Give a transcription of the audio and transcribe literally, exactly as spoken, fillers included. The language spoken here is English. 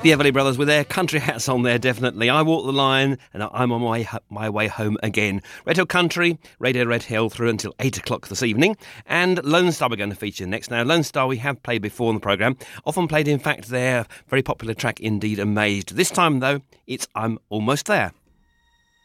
The Everly Brothers with their country hats on there, definitely. I Walk the Line, and I'm on my, my way home again. Red Hill Country, Radio Red Hill through until eight o'clock this evening. And Lone Star we're going to feature next. Now, Lone Star we have played before on the programme. Often played, in fact, their very popular track, Indeed Amazed. This time, though, it's I'm Almost There.